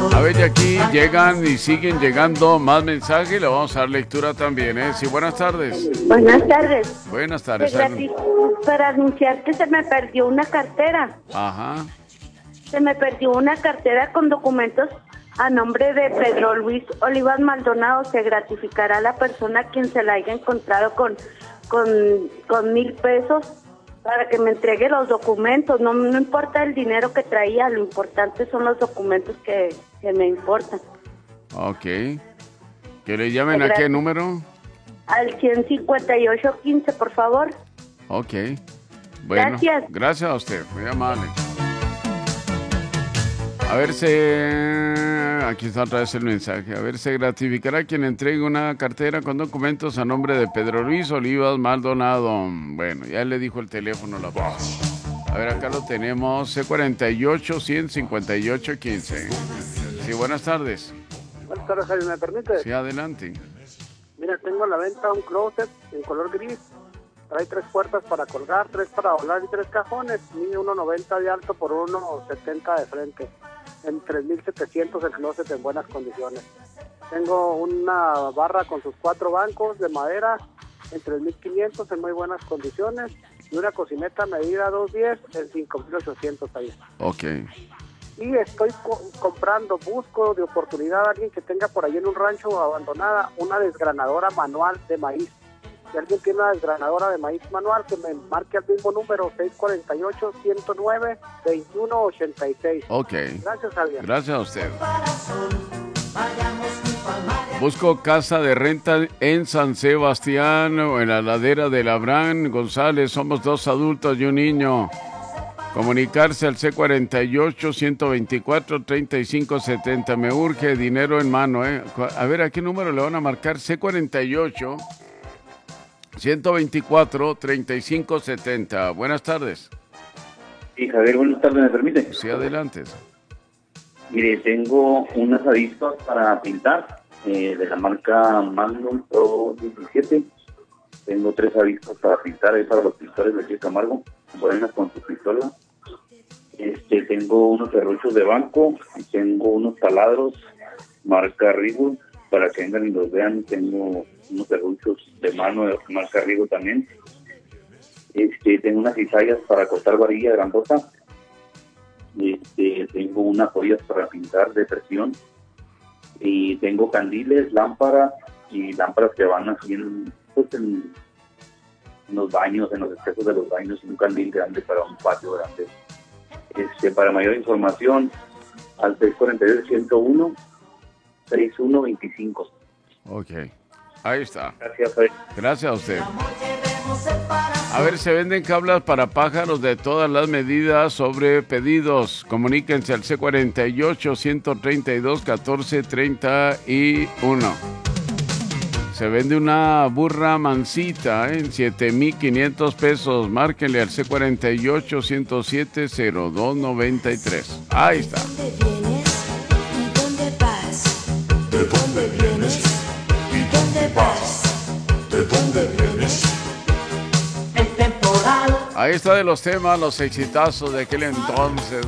A ver, y aquí llegan y siguen llegando más mensajes. Le vamos a dar lectura también, ¿eh? Sí, buenas tardes. Buenas tardes. Buenas tardes. Para anunciar que se me perdió una cartera. Ajá. Se me perdió una cartera con documentos a nombre de Pedro Luis Olivas Maldonado. Se gratificará a la persona a quien se la haya encontrado con 1,000 pesos para que me entregue los documentos. No importa el dinero que traía, lo importante son los documentos que me importan. Ok. ¿Que le llamen a qué número? Al 15815, por favor. Ok. Bueno, gracias. Gracias a usted, muy amable. A ver aquí está otra vez el mensaje. A ver, se gratificará quien entregue una cartera con documentos a nombre de Pedro Luis Olivas Maldonado. Bueno, ya le dijo el teléfono la voz. A ver, acá lo tenemos, C48-158-15. Sí, buenas tardes. Buenas tardes, Javier, ¿me permite? Sí, adelante. Mira, tengo a la venta un closet en color gris. Trae 3 puertas para colgar, 3 para volar y 3 cajones. Mide 1,90 de alto por 1,70 de frente. En 3,700 el closet en buenas condiciones. Tengo una barra con sus 4 bancos de madera en 3,500 en muy buenas condiciones. Y una cocineta medida 2,10 en 5,800 ahí. Ok. Y estoy busco de oportunidad a alguien que tenga por ahí en un rancho abandonada una desgranadora manual de maíz. Si alguien tiene una desgranadora de maíz manual, que me marque al mismo número, 648-109-2186. Ok. Gracias, Javier. Gracias a usted. Busco casa de renta en San Sebastián o en la ladera de Labrán González. Somos 2 adultos y un niño. Comunicarse al C48-124-3570. Me urge dinero en mano, ¿eh? A ver, ¿a qué número le van a marcar? C48-124-3570. Buenas tardes. Sí, Javier, buenas tardes, ¿me permite? Sí, adelante. Mire, tengo unas avispas para pintar de la marca Magnum Pro 17. Tengo 3 avispas para pintar, es para los pintores de aquí de Camargo, buenas con su pistola. Tengo unos serruchos de banco y tengo unos taladros marca Rigo para que vengan y los vean. Tengo unos serruchos de mano de marca Rigo también. Tengo unas cizallas para cortar varilla grandota. Tengo unas joyas para pintar de presión. Y tengo candiles, lámparas y lámparas que van así en los baños, en los espejos de los baños, y un candil grande para un patio grande. Para mayor información, al 648-101-6125. Ok, ahí está. Gracias, Fred. Gracias a usted. A ver, se venden cablas para pájaros de todas las medidas sobre pedidos. Comuníquense al C48-132-1431. Se vende una burra mansita en 7,500 pesos. Márquenle al C48-107-0293. Ahí está. ¿De dónde vienes? ¿Y dónde vas? ¿De dónde vienes? El temporal. Ahí está de los temas, los exitazos de aquel entonces.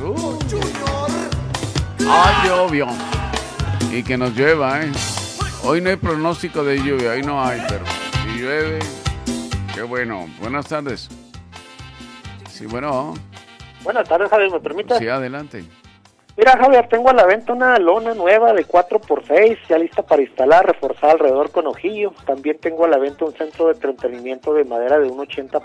¡Ay, llovió! Y que nos llueva, ¿eh? Hoy no hay pronóstico de lluvia, hoy no hay, pero si llueve, qué bueno. Buenas tardes. Sí, bueno. Buenas tardes, Javier, ¿me permite? Sí, adelante. Mira, Javier, tengo a la venta una lona nueva de 4x6, ya lista para instalar, reforzada alrededor con ojillo. También tengo a la venta un centro de entretenimiento de madera de 1,80